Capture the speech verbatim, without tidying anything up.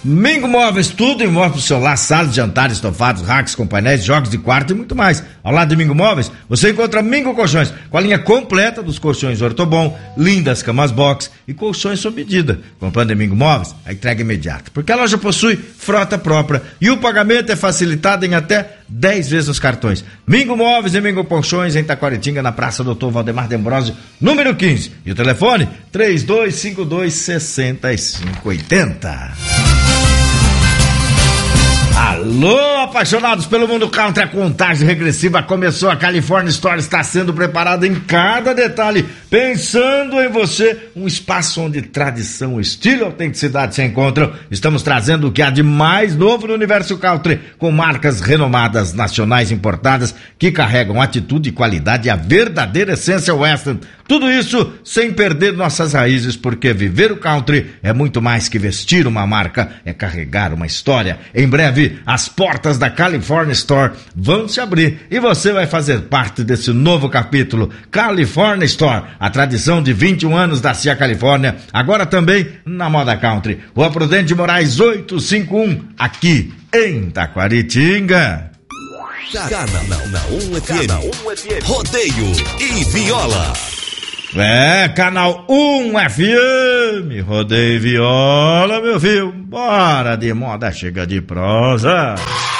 Mingo Móveis, tudo em móveis pro seu lar, salas de jantar, estofados, racks com painéis, jogos de quarto e muito mais. Ao lado de Mingo Móveis, você encontra Mingo Colchões, com a linha completa dos colchões Ortobon, lindas camas box e colchões sob medida. Comprando em Mingo Móveis, a entrega é imediata, porque a loja possui frota própria e o pagamento é facilitado em até dez vezes os cartões. Mingo Móveis e Mingo Colchões em Taquaritinga, na Praça doutor Valdemar D'Ambrosio, número quinze. E o telefone três dois cinco dois, seis cinco oito zero. Alô, apaixonados pelo mundo country, a contagem regressiva começou. A California Store está sendo preparada em cada detalhe, pensando em você, um espaço onde tradição, estilo e autenticidade se encontram. Estamos trazendo o que há de mais novo no universo country, com marcas renomadas, nacionais importadas, que carregam atitude e qualidade e a verdadeira essência western. Tudo isso sem perder nossas raízes, porque viver o country é muito mais que vestir uma marca, é carregar uma história. Em breve, as portas da California Store vão se abrir e você vai fazer parte desse novo capítulo. California Store, a tradição de vinte e um anos da C I A Califórnia, agora também na moda country. Rua Prudente de Moraes oitocentos e cinquenta e um, aqui em Taquaritinga. Canal um F M, Rodeio e Viola. É, Canal um F M, Rodeio e Viola, meu filho. Bora de moda, chega de prosa.